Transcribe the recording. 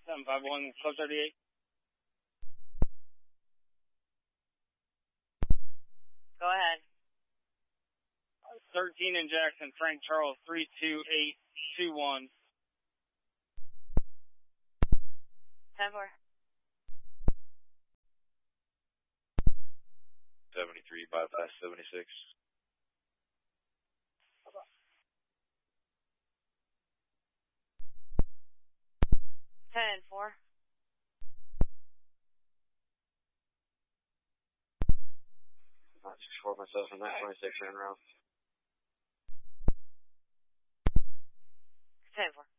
751, Club 38. Go ahead. 13 in Jackson, Frank Charles, 32821. 10-4. 73, bypass 76. Ten 4. Not too sure myself on that 26 en route. 10-4.